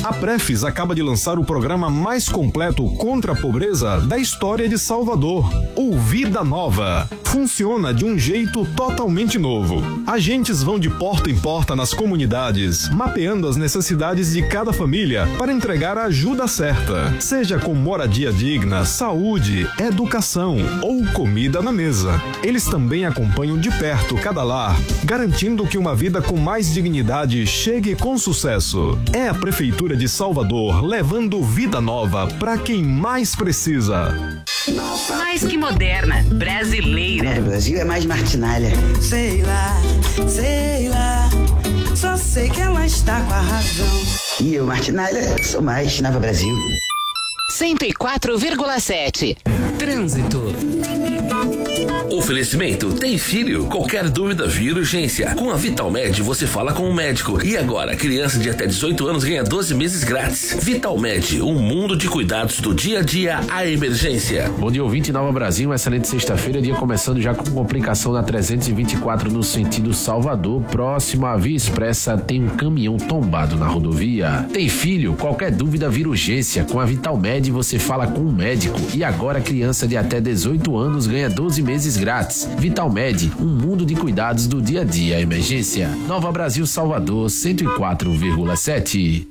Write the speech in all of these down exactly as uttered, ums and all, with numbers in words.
A Prefis acaba de lançar o programa mais completo contra a pobreza da história de Salvador, o Vida Nova. Funciona de um jeito totalmente novo. Agentes vão de porta em porta nas comunidades, mapeando as necessidades de cada família para entregar a ajuda certa, seja com moradia digna, saúde, educação ou comida na mesa. Eles também acompanham de perto cada lar, garantindo que uma vida com mais dignidade chegue com sucesso. É a Prefeitura de Salvador levando vida nova para quem mais precisa. Mais que moderna, brasileira. O Brasil é mais martinalha. Sei lá, sei lá, só sei que ela está com a razão. E eu, martinalha, sou mais Nova Brasil. cento e quatro vírgula sete. Trânsito. Oferecimento Tem Filho? Qualquer dúvida, vira urgência. Com a Vitalmed você fala com o médico. E agora, criança de até dezoito anos ganha doze meses grátis. Vitalmed, um mundo de cuidados do dia a dia à emergência. Bom dia, ouvinte Nova Brasil, uma excelente sexta-feira, dia começando já com complicação na trezentos e vinte e quatro no sentido Salvador. Próximo à Via Expressa tem um caminhão tombado na rodovia. Tem Filho? Qualquer dúvida, vira urgência. Com a Vitalmed você fala com o médico. E agora, criança de até dezoito anos ganha doze meses grátis. Vitalmed, um mundo de cuidados do dia a dia à emergência. Nova Brasil, Salvador, cento e quatro vírgula sete.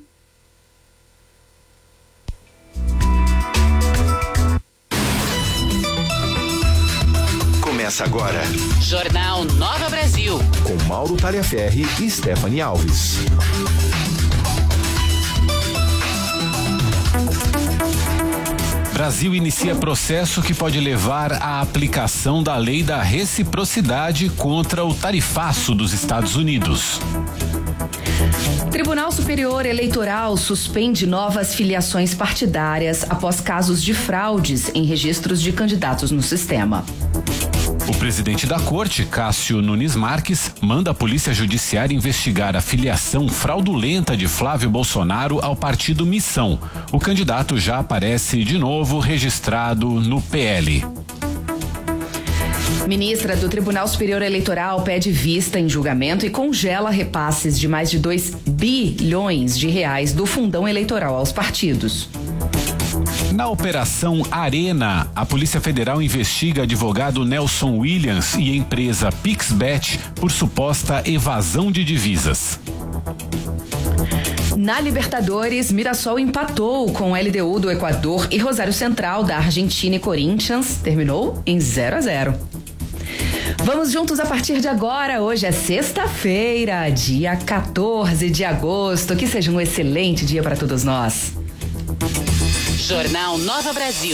Começa agora. Jornal Nova Brasil. Com Mauro Taliaferri e Stephanie Alves. Brasil inicia processo que pode levar à aplicação da lei da reciprocidade contra o tarifaço dos Estados Unidos. Tribunal Superior Eleitoral suspende novas filiações partidárias após casos de fraudes em registros de candidatos no sistema. O presidente da corte, Cássio Nunes Marques, manda a Polícia Judiciária investigar a filiação fraudulenta de Flávio Bolsonaro ao partido Missão. O candidato já aparece de novo registrado no P L. Ministra do Tribunal Superior Eleitoral pede vista em julgamento e congela repasses de mais de dois bilhões de reais do fundão eleitoral aos partidos. Na Operação Arena, a Polícia Federal investiga advogado Nelson Williams e empresa Pixbet por suposta evasão de divisas. Na Libertadores, Mirassol empatou com L D U do Equador e Rosário Central da Argentina e Corinthians terminou em zero a zero. Vamos juntos a partir de agora. Hoje é sexta-feira, dia quatorze de agosto. Que seja um excelente dia para todos nós. Jornal Nova Brasil.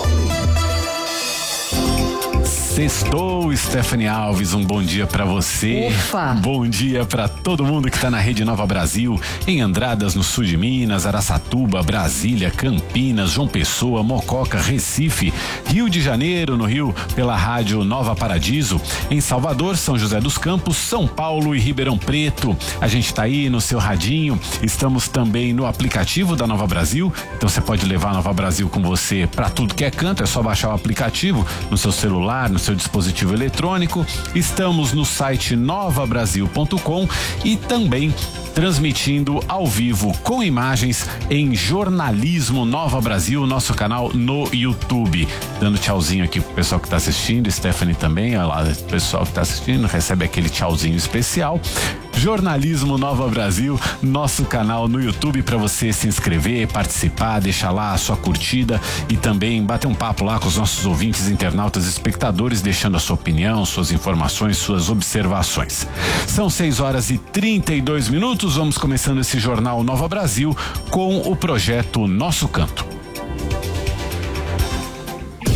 Sextou, Stephanie Alves, um bom dia pra você. Ufa. Bom dia pra todo mundo que tá na Rede Nova Brasil, em Andradas, no sul de Minas, Araçatuba, Brasília, Campinas, João Pessoa, Mococa, Recife, Rio de Janeiro, no Rio, pela rádio Nova Paradiso, em Salvador, São José dos Campos, São Paulo e Ribeirão Preto. A gente tá aí no seu radinho, estamos também no aplicativo da Nova Brasil, então você pode levar a Nova Brasil com você pra tudo que é canto, é só baixar o aplicativo no seu celular, no seu dispositivo eletrônico. Estamos no site nova brasil ponto com e também transmitindo ao vivo com imagens em Jornalismo Nova Brasil, nosso canal no YouTube. Dando tchauzinho aqui pro pessoal que tá assistindo, Stephanie também, olha lá, o pessoal que tá assistindo recebe aquele tchauzinho especial. Jornalismo Nova Brasil, nosso canal no YouTube para você se inscrever, participar, deixar lá a sua curtida e também bater um papo lá com os nossos ouvintes, internautas, espectadores, deixando a sua opinião, suas informações, suas observações. São seis horas e trinta e dois minutos, vamos começando esse Jornal Nova Brasil com o projeto Nosso Canto.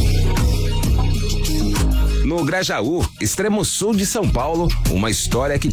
No Grajaú, extremo sul de São Paulo, uma história que